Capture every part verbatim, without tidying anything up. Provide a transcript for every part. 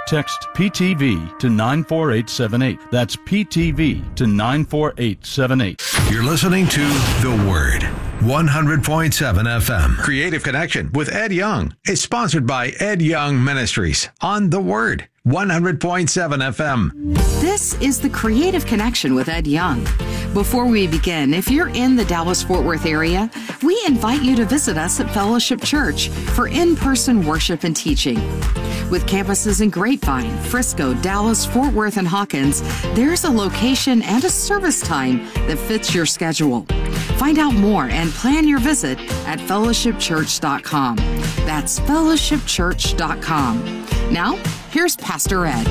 Text P T V to nine four eight seven eight. That's P T V to nine four eight seven eight. You're listening to The Word, one hundred point seven F M. Creative Connection with Ed Young is sponsored by Ed Young Ministries on The Word, one hundred point seven F M. This is the Creative Connection with Ed Young. Before we begin, if you're in the Dallas-Fort Worth area, we invite you to visit us at Fellowship Church for in-person worship and teaching. With campuses in Grapevine, Frisco, Dallas, Fort Worth, and Hawkins, there's a location and a service time that fits your schedule. Find out more and plan your visit at fellowship church dot com. That's fellowship church dot com. Now, here's Pastor Ed.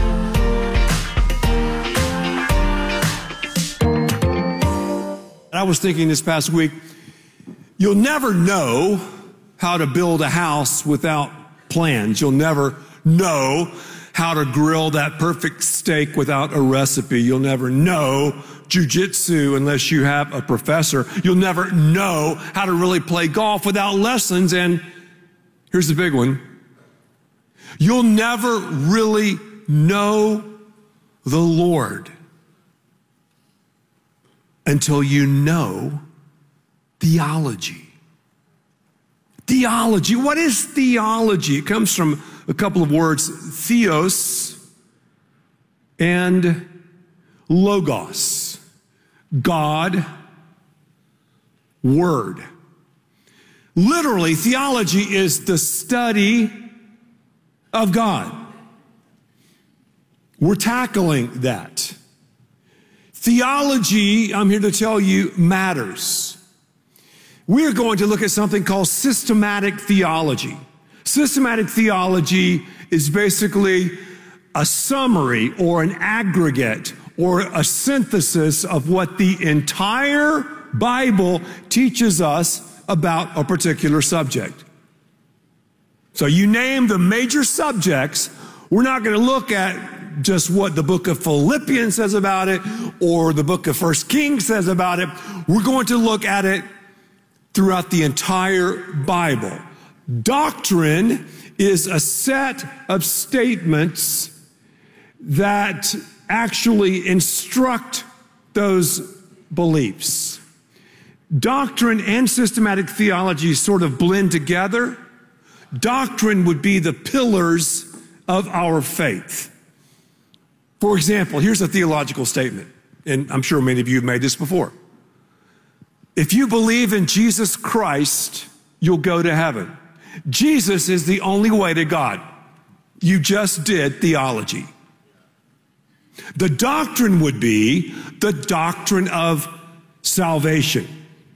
I was thinking this past week, you'll never know how to build a house without plans. You'll never know how to grill that perfect steak without a recipe. You'll never know jiu-jitsu unless you have a professor. You'll never know how to really play golf without lessons. And here's the big one. You'll never really know the Lord until you know theology. Theology. What is theology? It comes from a couple of words, theos and logos. God, word. Literally, theology is the study of God. We're tackling that. Theology, I'm here to tell you, matters. We are going to look at something called systematic theology. Systematic theology is basically a summary or an aggregate or a synthesis of what the entire Bible teaches us about a particular subject. So you name the major subjects, we're not going to look at just what the book of Philippians says about it or the book of First Kings says about it. We're going to look at it throughout the entire Bible. Doctrine is a set of statements that actually instruct those beliefs. Doctrine and systematic theology sort of blend together. Doctrine would be the pillars of our faith. For example, here's a theological statement, and I'm sure many of you have made this before. If you believe in Jesus Christ, you'll go to heaven. Jesus is the only way to God. You just did theology. The doctrine would be the doctrine of salvation.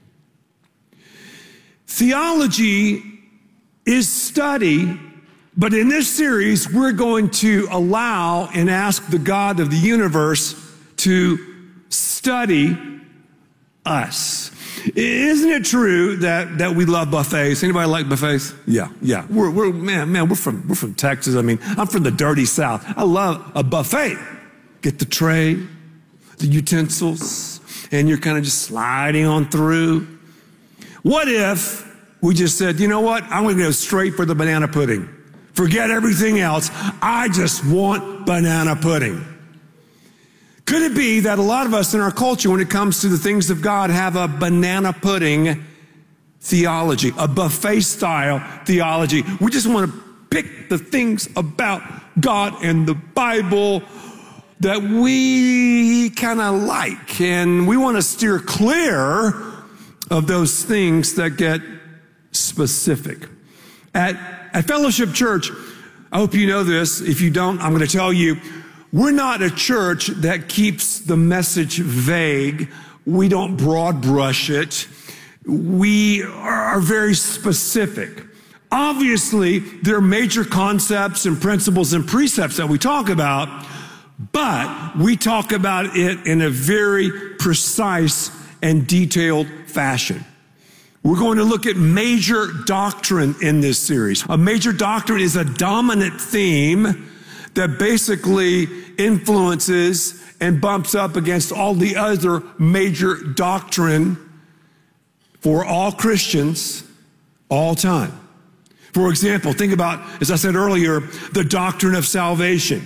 Theology is study, but in this series, we're going to allow and ask the God of the universe to study us. Isn't it true that, that we love buffets? Anybody like buffets? Yeah, yeah. We're, we're, man, man, we're from, we're from Texas. I mean, I'm from the dirty South. I love a buffet. Get the tray, the utensils, and you're kind of just sliding on through. What if we just said, you know what? I'm going to go straight for the banana pudding. Forget everything else. I just want banana pudding. Could it be that a lot of us in our culture, when it comes to the things of God, have a banana pudding theology, a buffet style theology? We just want to pick the things about God and the Bible that we kind of like, and we want to steer clear of those things that get specific. At, at Fellowship Church, I hope you know this. If you don't, I'm going to tell you, we're not a church that keeps the message vague. We don't broad brush it. We are very specific. Obviously, there are major concepts and principles and precepts that we talk about, but we talk about it in a very precise and detailed fashion. We're going to look at major doctrine in this series. A major doctrine is a dominant theme that basically influences and bumps up against all the other major doctrine for all Christians all time. For example, think about, as I said earlier, the doctrine of salvation.